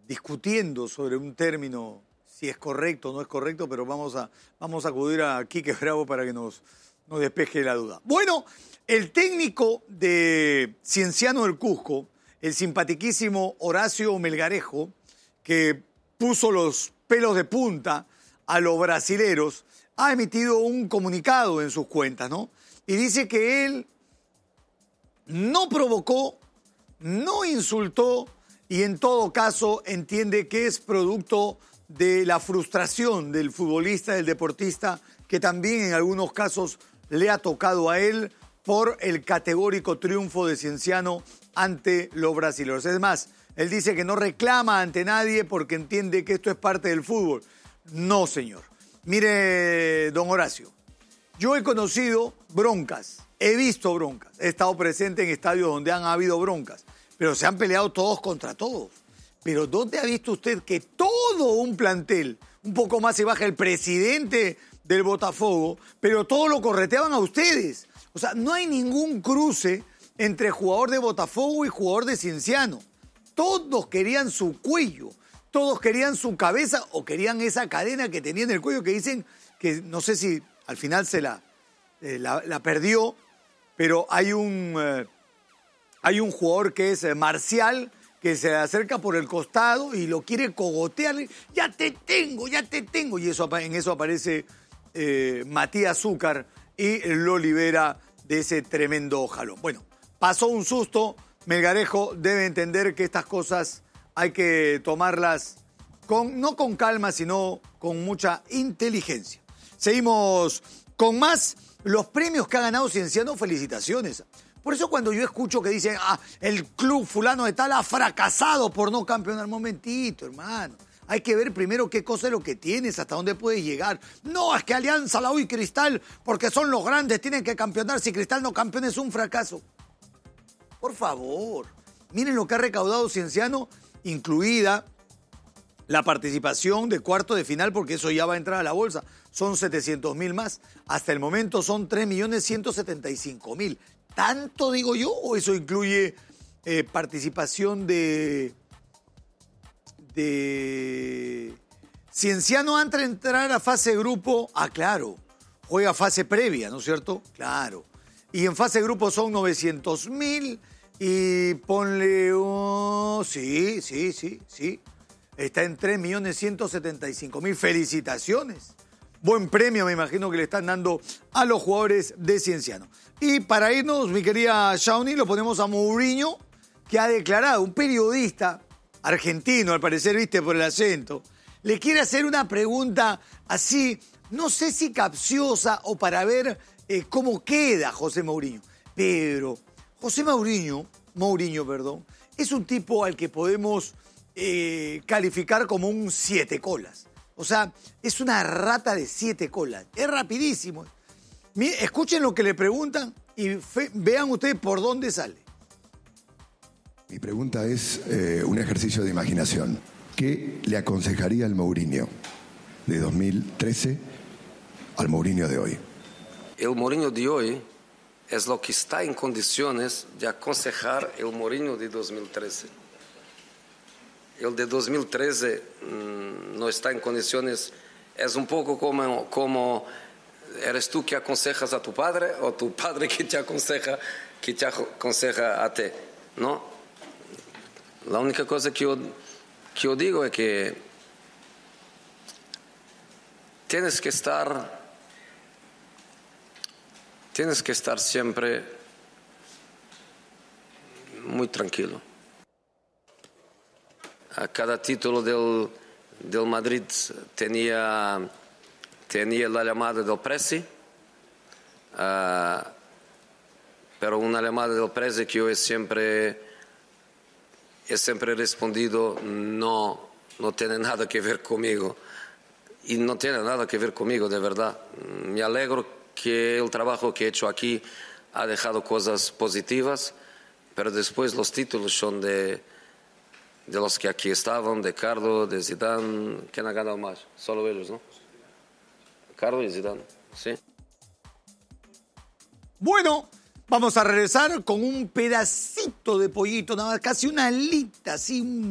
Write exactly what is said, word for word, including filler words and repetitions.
discutiendo sobre un término, si es correcto o no es correcto, pero vamos a, vamos a acudir a Quique Bravo para que nos, nos despeje la duda. Bueno, el técnico de Cienciano del Cusco, el simpatiquísimo Horacio Melgarejo, que puso los pelos de punta a los brasileros, ha emitido un comunicado en sus cuentas, ¿no? Y dice que él no provocó, no insultó y en todo caso entiende que es producto de la frustración del futbolista, del deportista, que también en algunos casos le ha tocado a él por el categórico triunfo de Cienciano ante los brasileños. Es más, él dice que no reclama ante nadie porque entiende que esto es parte del fútbol. No, señor. Mire, don Horacio, yo he conocido broncas, he visto broncas, he estado presente en estadios donde han habido broncas, pero se han peleado todos contra todos. Pero ¿dónde ha visto usted que todo un plantel, un poco más se baja el presidente del Botafogo, pero todo lo correteaban a ustedes? O sea, no hay ningún cruce entre jugador de Botafogo y jugador de Cienciano. Todos querían su cuello, todos querían su cabeza o querían esa cadena que tenía en el cuello que dicen que no sé si al final se la, eh, la, la perdió, pero hay un, eh, hay un jugador que es eh, Marcial, que se acerca por el costado y lo quiere cogotear. Ya te tengo, ya te tengo. Y eso, en eso aparece eh, Matías Zúcar y lo libera de ese tremendo jalón. Bueno, pasó un susto. Melgarejo debe entender que estas cosas hay que tomarlas con, no con calma, sino con mucha inteligencia. Seguimos con más. Los premios que ha ganado Cienciano, felicitaciones. Por eso cuando yo escucho que dicen, ah, el club fulano de tal ha fracasado por no campeonar. Momentito, hermano. Hay que ver primero qué cosa es lo que tienes, hasta dónde puedes llegar. No, es que Alianza, la U y Cristal, porque son los grandes, tienen que campeonar. Si Cristal no campeona es un fracaso. Por favor, miren lo que ha recaudado Cienciano, incluida la participación de cuarto de final, porque eso ya va a entrar a la bolsa. Son setecientos mil más. Hasta el momento son tres millones ciento setenta y cinco mil. ¿Tanto digo yo o eso incluye eh, participación de, de Cienciano antes de entrar a fase grupo? Ah, claro, juega fase previa, ¿no es cierto? Claro. Y en fase grupo son novecientos mil y ponle... Oh, sí, sí, sí, sí. Está en tres millones ciento setenta y cinco mil. Felicitaciones. Buen premio, me imagino que le están dando a los jugadores de Cienciano. Y para irnos, mi querida Shawnee, lo ponemos a Mourinho, que ha declarado, un periodista argentino, al parecer, viste, por el acento, le quiere hacer una pregunta así, no sé si capciosa o para ver eh, cómo queda José Mourinho. Pero José Mourinho, Mourinho, perdón, es un tipo al que podemos eh, calificar como un siete colas. O sea, es una rata de siete colas. Es rapidísimo. Escuchen lo que le preguntan y fe, vean ustedes por dónde sale. Mi pregunta es eh, un ejercicio de imaginación. ¿Qué le aconsejaría al Mourinho de dos mil trece al Mourinho de hoy? El Mourinho de hoy es lo que está en condiciones de aconsejar el Mourinho de dos mil trece. El de dos mil trece mmm, no está en condiciones, es un poco como, como eres tú que aconsejas a tu padre o tu padre que te aconseja, que te aconseja a ti, ¿no? La única cosa que yo, que yo digo es que tienes que estar, tienes que estar siempre muy tranquilo. A cada título del, del Madrid tenía, tenía la llamada del Presi, uh, pero una llamada del Presi que yo he siempre, he siempre respondido no, no tiene nada que ver conmigo. Y no tiene nada que ver conmigo, de verdad. Me alegro que el trabajo que he hecho aquí ha dejado cosas positivas, pero después los títulos son de... de los que aquí estaban, de Carlo, de Zidane. ¿Quién ha ganado más? Solo ellos, ¿no? Carlo y Zidane, sí. Bueno, vamos a regresar con un pedacito de pollito, nada más, casi una alita, así, un